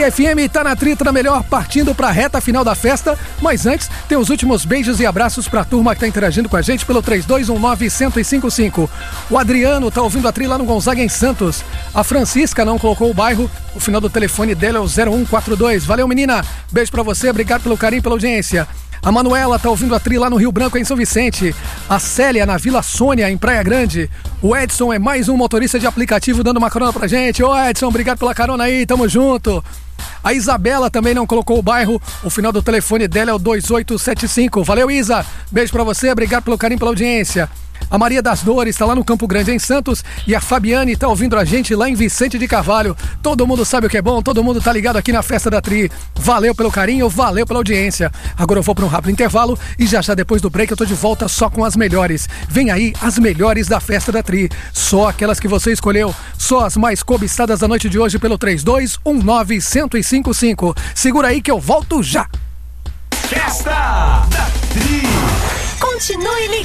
Tri FM tá na Tri, tá melhor, partindo pra reta final da festa. Mas antes, tem os últimos beijos e abraços pra turma que tá interagindo com a gente pelo 3219-1055. O Adriano tá ouvindo a Tri lá no Gonzaga, em Santos. A Francisca não colocou o bairro. O final do telefone dela é o 0142. Valeu, menina. Beijo pra você, obrigado pelo carinho, pela audiência. A Manuela tá ouvindo a Tri lá no Rio Branco, em São Vicente. A Célia na Vila Sônia, em Praia Grande. O Edson é mais um motorista de aplicativo dando uma carona pra gente. Ô Edson, obrigado pela carona aí, tamo junto. A Isabela também não colocou o bairro. O final do telefone dela é o 2875. Valeu, Isa. Beijo pra você, obrigado pelo carinho, pela audiência. A Maria das Dores está lá no Campo Grande, em Santos. E a Fabiane está ouvindo a gente lá em Vicente de Carvalho. Todo mundo sabe o que é bom, todo mundo tá ligado aqui na Festa da Tri. Valeu pelo carinho, valeu pela audiência. Agora eu vou para um rápido intervalo e já depois do break eu tô de volta só com as melhores. Vem aí as melhores da Festa da Tri. Só aquelas que você escolheu, só as mais cobiçadas da noite de hoje pelo 3219-1055. Segura aí que eu volto já. Festa da Tri. Continue ligado.